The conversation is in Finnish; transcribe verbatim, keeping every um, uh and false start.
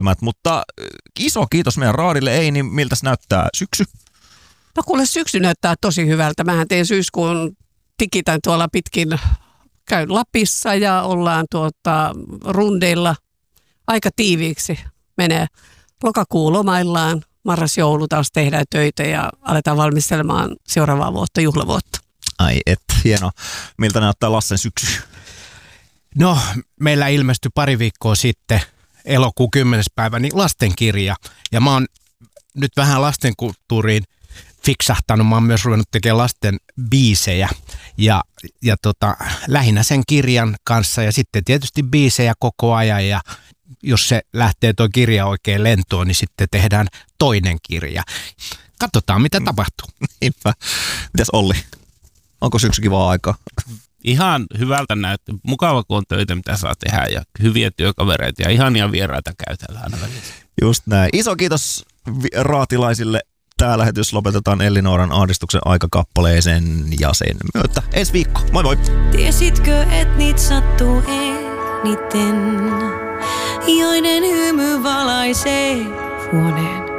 välttämättä, mutta iso kiitos meidän Raadille. Ei, niin miltäs näyttää syksy? No kuule, syksy näyttää tosi hyvältä. Mähän teen syyskuun tikitän tuolla pitkin, käyn Lapissa ja ollaan tuota rundeilla aika tiiviiksi. Menee lokakuu lomaillaan, marras-joulu taas tehdään töitä ja aletaan valmistelemaan seuraavaa vuotta, juhlavuotta. Ai et, hieno. Miltä näyttää Lassen syksy? No, meillä ilmestyi pari viikkoa sitten elokuun kymmenes päivä niin lastenkirja. Ja mä oon nyt vähän lastenkulttuuriin fiksahtanut. Mä oon myös ruvennut tekemään lasten biisejä ja, ja tota, lähinnä sen kirjan kanssa ja sitten tietysti biisejä koko ajan ja jos se lähtee tuo kirja oikein lentoon, niin sitten tehdään toinen kirja. Katsotaan, mitä tapahtuu. Niinpä. Mitäs Olli? Onko syksy kivaa aikaa? Ihan hyvältä näyttää. Mukava, kun on töitä, mitä saa tehdä ja hyviä työkavereita ja ihania vieraita käytellä aina välissä. Just näin. Iso kiitos raatilaisille. Tämä lähetys lopetetaan Ellinooran ahdistuksen aikakappaleeseen ja sen myötä ensi viikko. Moi moi! Tiesitkö, et niit sattuu eniten, joiden hymy valaisee vuoden?